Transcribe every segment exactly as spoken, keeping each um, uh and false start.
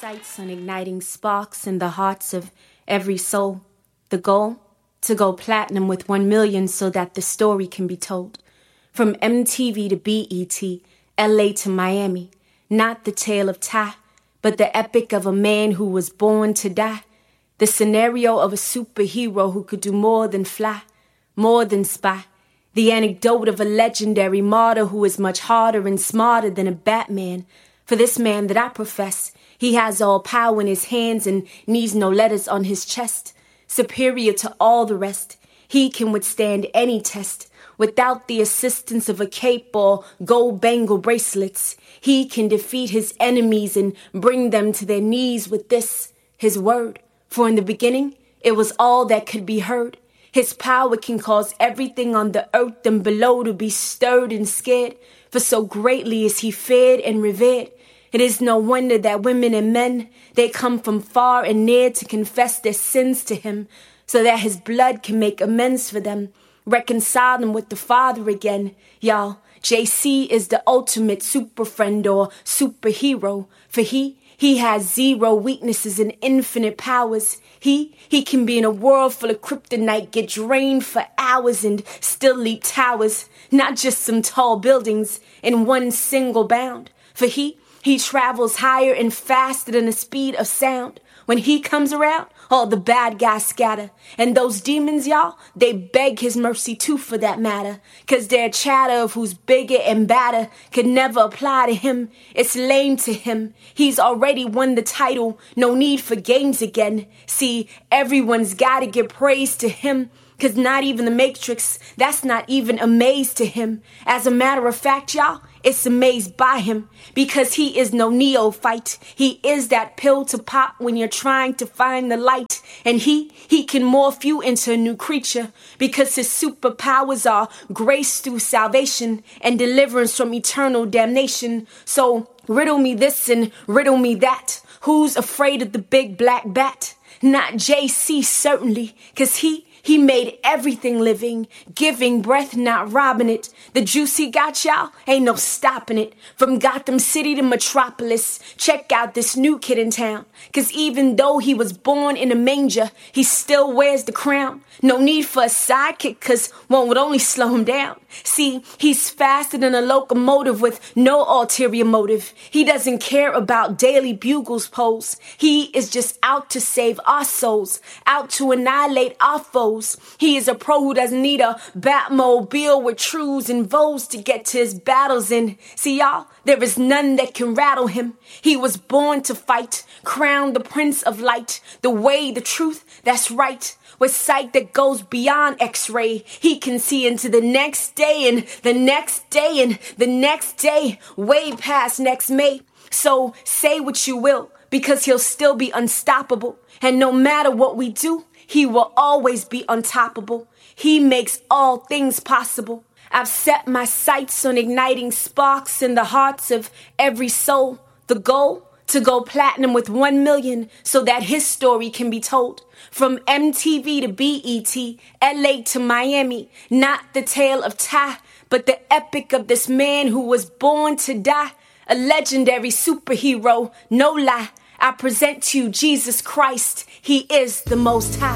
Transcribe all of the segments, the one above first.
sights on igniting sparks in the hearts of every soul. The goal? To go platinum with one million so that the story can be told. From M T V to B E T, L A to Miami. Not the tale of Ty, but the epic of a man who was born to die. The scenario of a superhero who could do more than fly, more than spy. The anecdote of a legendary martyr who is much harder and smarter than a Batman. For this man that I profess, he has all power in his hands and needs no letters on his chest. Superior to all the rest, he can withstand any test. Without the assistance of a cape or gold bangle bracelets, he can defeat his enemies and bring them to their knees with this, his word. For in the beginning, it was all that could be heard. His power can cause everything on the earth and below to be stirred and scared. For so greatly is he feared and revered. It is no wonder that women and men, they come from far and near to confess their sins to him, so that his blood can make amends for them, reconcile them with the Father again. Y'all, J C is the ultimate super friend or superhero, for he, he has zero weaknesses and infinite powers. He, he can be in a world full of kryptonite, get drained for hours and still leap towers, not just some tall buildings in one single bound. For he, he travels higher and faster than the speed of sound. When he comes around, all the bad guys scatter. And those demons, y'all, they beg his mercy too for that matter. Cause their chatter of who's bigger and badder could never apply to him. It's lame to him. He's already won the title. No need for games again. See, everyone's gotta give praise to him. Cause not even the Matrix, that's not even a maze to him. As a matter of fact, y'all, it's amazed by him. Because he is no neophyte. He is that pill to pop when you're trying to find the light. And he, he can morph you into a new creature. Because his superpowers are grace through salvation and deliverance from eternal damnation. So riddle me this and riddle me that. Who's afraid of the big black bat? Not J C, certainly. Cause he... He made everything living, giving breath, not robbing it. The juice he got, y'all, ain't no stopping it. From Gotham City to Metropolis, check out this new kid in town. Cause even though he was born in a manger, he still wears the crown. No need for a sidekick, cause one would only slow him down. See, he's faster than a locomotive with no ulterior motive. He doesn't care about Daily Bugle's polls. He is just out to save our souls, out to annihilate our foes. He is a pro who doesn't need a Batmobile with trues and vows to get to his battles in. See y'all, there is none that can rattle him. He was born to fight, crowned the Prince of Light. The way, the truth, that's right. With sight that goes beyond X-ray, he can see into the next day and the next day and the next day, way past next May. So say what you will, because he'll still be unstoppable. And no matter what we do, he will always be untoppable. He makes all things possible. I've set my sights on igniting sparks in the hearts of every soul. The goal? To go platinum with one million so that his story can be told. From M T V to B E T, L A to Miami. Not the tale of Ty, but the epic of this man who was born to die. A legendary superhero, no lie. I present to you Jesus Christ. He is the Most High.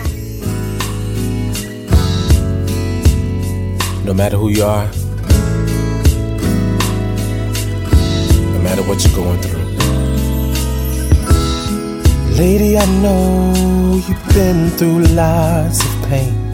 No matter who you are, no matter what you're going through, lady, I know you've been through lots of pain.